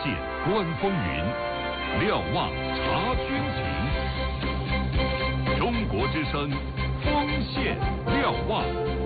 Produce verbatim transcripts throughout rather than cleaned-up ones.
线观风云，瞭望察军情。中国之声，锋线瞭望。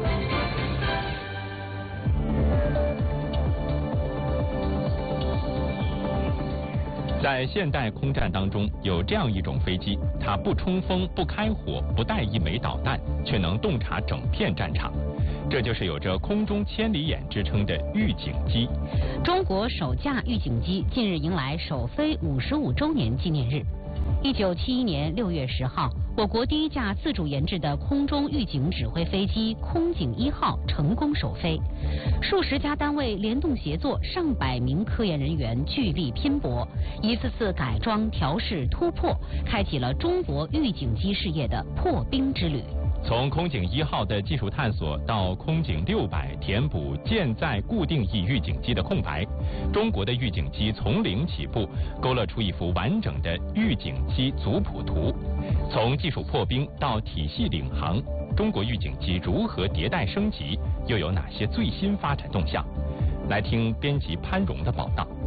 在现代空战当中，有这样一种飞机，它不冲锋、不开火、不带一枚导弹，却能洞察整片战场。这就是有着空中千里眼之称的预警机。 中国首架预警机近日迎来首飞五十五周年纪念日。一九七一年六月十号，我国第一架自主研制的空中预警指挥飞机空警一号成功首飞，数十家单位联动协作，上百名科研人员聚力拼搏，一次次改装、调试、突破，开启了中国预警机事业的破冰之旅。 从空警一号的技术探索到空警六百填补舰载固定翼预警机的空白，中国的预警机从零起步，勾勒出一幅完整的预警机族谱图。从技术破冰到体系领航，中国预警机如何迭代升级，又有哪些最新发展动向？来听编辑潘荣的报道。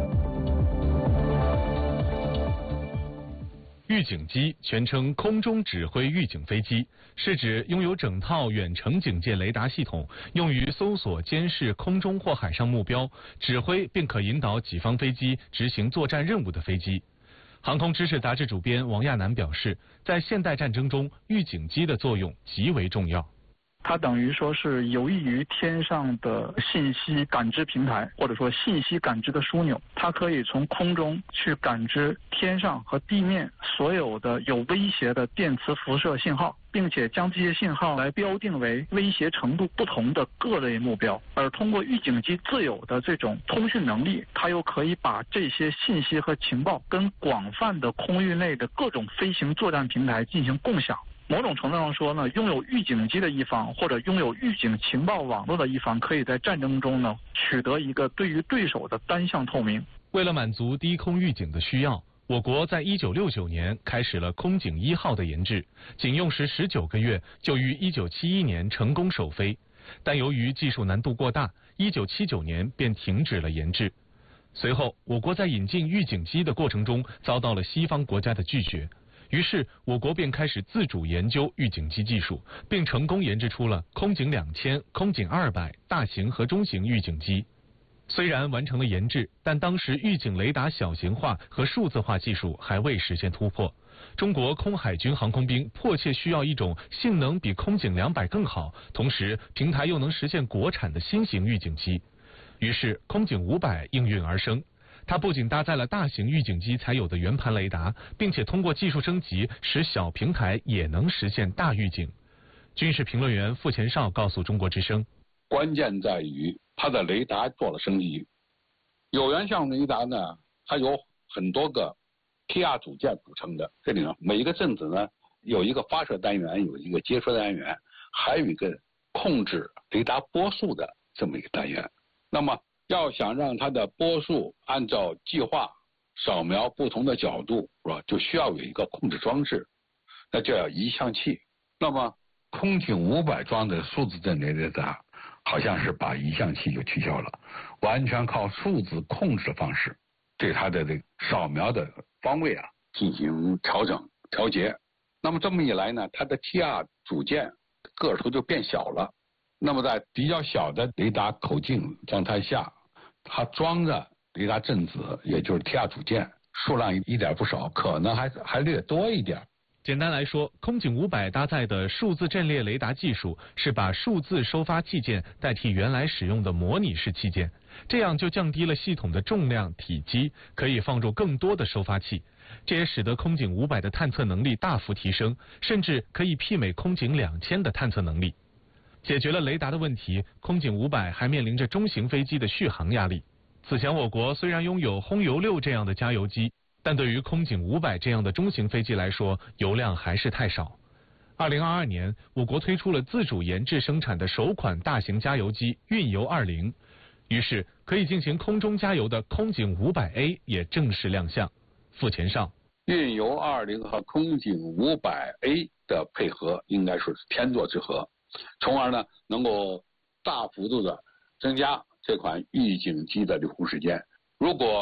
预警机全称空中指挥预警飞机，是指拥有整套远程警戒雷达系统，用于搜索、监视空中或海上目标，指挥并可引导己方飞机执行作战任务的飞机。航空知识杂志主编王亚楠表示，在现代战争中，预警机的作用极为重要。 它等于说是有益于天上的信息感知平台，或者说信息感知的枢纽。它可以从空中去感知天上和地面所有的有威胁的电磁辐射信号，并且将这些信号来标定为威胁程度不同的各类目标。而通过预警机自有的这种通讯能力，它又可以把这些信息和情报跟广泛的空域内的各种飞行作战平台进行共享。某种程度上说呢，拥有预警机的一方或者拥有预警情报网络的一方，可以在战争中呢取得一个对于对手的单向透明。 为了满足低空预警的需要，我国在一九六九年开始了空警一号的研制，仅用时十九个月就于一九七一年成功首飞。但由于技术难度过大，一九七九年便停止了研制。随后，我国在引进预警机的过程中遭到了西方国家的拒绝。于是，我国便开始自主研究预警机技术，并成功研制出了空警两千、空警二百大型和中型预警机。虽然完成了研制，但当时预警雷达小型化和数字化技术还未实现突破。中国空海军航空兵迫切需要一种性能比空警两百更好，同时平台又能实现国产的新型预警机。于是，空警五百应运而生。它不仅搭载了大型预警机才有的圆盘雷达，并且通过技术升级，使小平台也能实现大预警。军事评论员傅前绍告诉中国之声， 关键在于它的雷达做了升级。有源相雷达呢，它有很多个 T R 组件组成的，这里呢每一个阵子呢有一个发射单元，有一个接收单元，还有一个控制雷达波速的这么一个单元。那么要想让它的波速按照计划扫描不同的角度，是吧？就需要有一个控制装置，那就叫移向器。那么空警五百装的数字阵列雷达，好像是把移向器就取消了，完全靠数字控制的方式，对它的这个扫描的方位啊进行调整调节。那么这么一来呢，它的 T R 组件个头就变小了。那么在比较小的雷达口径状态下，它装的雷达阵子，也就是 T R 组件，数量一点不少，可能还还略多一点。 简单来说，空警五百搭载的数字阵列雷达技术是把数字收发器件代替原来使用的模拟式器件，这样就降低了系统的重量体积，可以放入更多的收发器。这也使得空警五百的探测能力大幅提升，甚至可以媲美空警两千的探测能力。解决了雷达的问题，空警五百还面临着中型飞机的续航压力。此前我国虽然拥有轰油六这样的加油机，但对于空警五百这样的中型飞机来说，油量还是太少。二零二二年，我国推出了自主研制生产的首款大型加油机运油二零，于是可以进行空中加油的空警五百 A 也正式亮相。傅前绍， 运油二零和空警五百 A 的配合应该说是天作之合，从而呢能够大幅度的增加这款预警机的留空时间。如果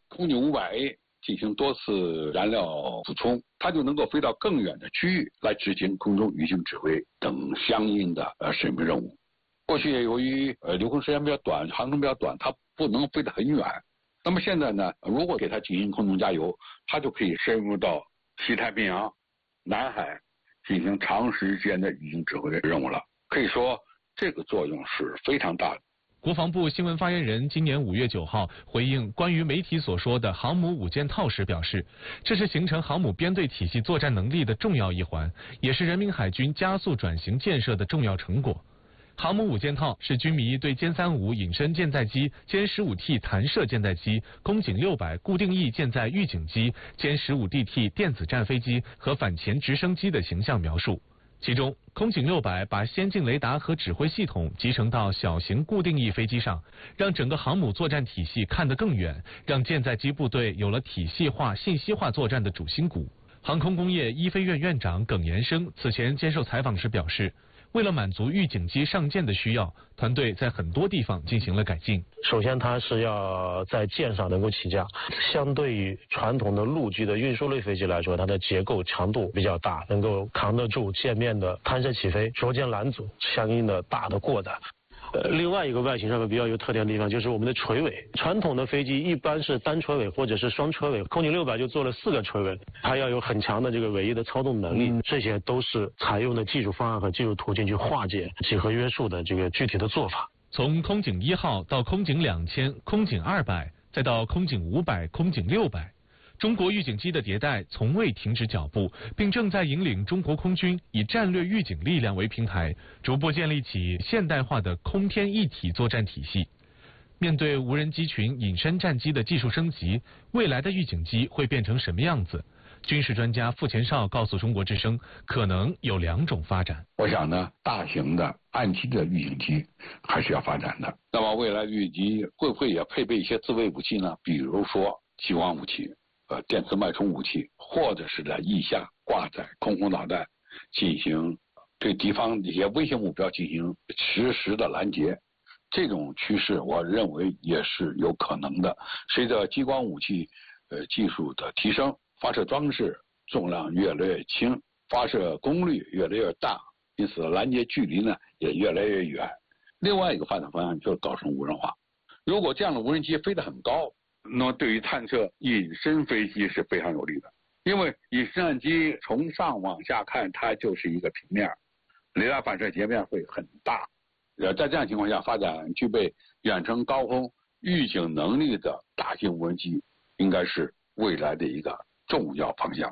空警五百 A 进行多次燃料补充，它就能够飞到更远的区域来执行空中预警指挥等相应的呃使命任务。过去由于呃留空时间比较短，航程比较短，它不能飞得很远。那么现在呢，如果给它进行空中加油，它就可以深入到西太平洋、南海进行长时间的预警指挥任务了。可以说，这个作用是非常大的。 国防部新闻发言人今年五月九号回应关于媒体所说的航母五件套时表示，这是形成航母编队体系作战能力的重要一环，也是人民海军加速转型建设的重要成果。航母五件套是军迷对歼三五隐身舰载机、歼十五 T 弹射舰载机、空警六百固定翼舰载预警机、歼十五 D T 电子战飞机和反潜直升机的形象描述。其中，空警六百把先进雷达和指挥系统集成到小型固定翼飞机上，让整个航母作战体系看得更远，让舰载机部队有了体系化、信息化作战的主心骨。航空工业一飞院院长耿延生此前接受采访时表示，为了满足预警机上舰的需要，团队在很多地方进行了改进。 首先，它是要在舰上能够起降，相对于传统的陆基的运输类飞机来说，它的结构强度比较大，能够扛得住舰面的弹射起飞、着舰拦阻相应的大的过载。呃，另外一个外形上面比较有特点的地方就是我们的垂尾。传统的飞机一般是单垂尾或者是双垂尾，空警六百就做了四个垂尾，它要有很强的这个尾翼的操纵能力，嗯、这些都是采用的技术方案和技术途径去化解几何约束的这个具体的做法。 从空警一号到空警两千、空警二百，再到空警五百、空警六百。中国预警机的迭代从未停止脚步，并正在引领中国空军以战略预警力量为平台，逐步建立起现代化的空天一体作战体系。面对无人机群隐身战机的技术升级，未来的预警机会变成什么样子？军事专家傅前绍告诉中国之声，可能有两种发展。 我想呢，大型的岸基的预警机还是要发展的。那么未来预警机会不会也配备一些自卫武器呢？比如说激光武器。呃，电磁脉冲武器，或者是在翼下挂载空空导弹，进行对敌方一些威胁目标进行实时的拦截，这种趋势我认为也是有可能的。随着激光武器呃技术的提升，发射装置重量越来越轻，发射功率越来越大，因此拦截距离呢也越来越远。另外一个发展方向就是搞成无人化。如果这样的无人机飞得很高，那么对于探测隐身飞机是非常有利的，因为隐身战机从上往下看，它就是一个平面，雷达反射截面会很大。呃，在这样情况下，发展具备远程高空预警能力的大型无人机，应该是未来的一个重要方向。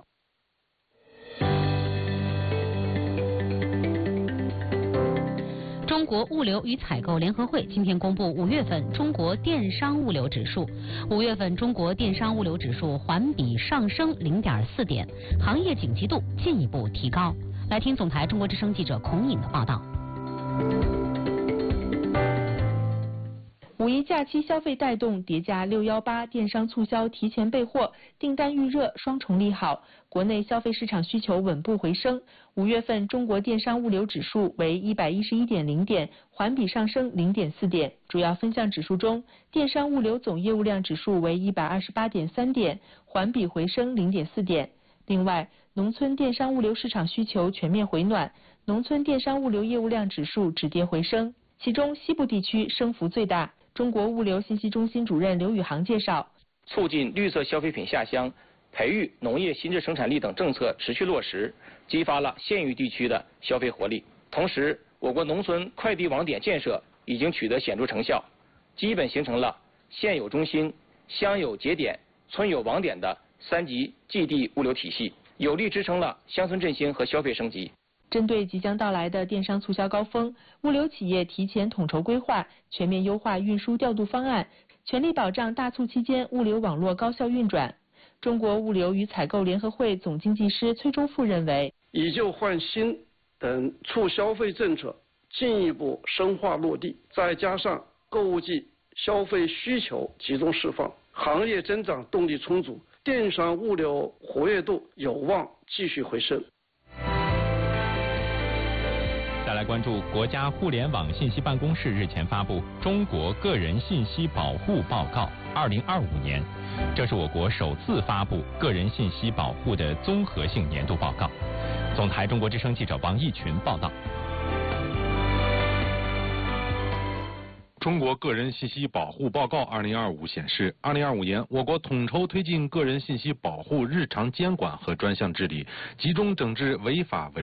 中国物流与采购联合会今天公布五月份中国电商物流指数，五月份中国电商物流指数环比上升零点四点，行业景气度进一步提高。来听总台中国之声记者孔颖的报道。 五一假期消费带动，叠加六一八电商促销提前备货，订单预热双重利好，国内消费市场需求稳步回升。五月份中国电商物流指数为一百一十一点零点，环比上升零点四点。主要分项指数中，电商物流总业务量指数为一百二十八点三点，环比回升零点四点。另外，农村电商物流市场需求全面回暖，农村电商物流业务量指数止跌回升，其中西部地区升幅最大。中国物流信息中心主任刘宇航介绍， 促进绿色消费品下乡、培育农业新质生产力等政策持续落实，激发了县域地区的消费活力。同时，我国农村快递网点建设已经取得显著成效，基本形成了县有中心、乡有节点、村有网点的三级寄递物流体系，有力支撑了乡村振兴和消费升级。 针对即将到来的电商促销高峰，物流企业提前统筹规划，全面优化运输调度方案，全力保障大促期间物流网络高效运转。中国物流与采购联合会总经济师崔忠富认为， 以旧换新等促消费政策进一步深化落地，再加上购物季消费需求集中释放，行业增长动力充足，电商物流活跃度有望继续回升。 再来关注国家互联网信息办公室日前发布《中国个人信息保护报告》。 二零二五年。这是我国首次发布个人信息保护的综合性年度报告。总台中国之声记者王义群报道。 中国个人信息保护报告二零二五显示，二零二五年我国统筹推进个人信息保护日常监管和专项治理，集中整治违法违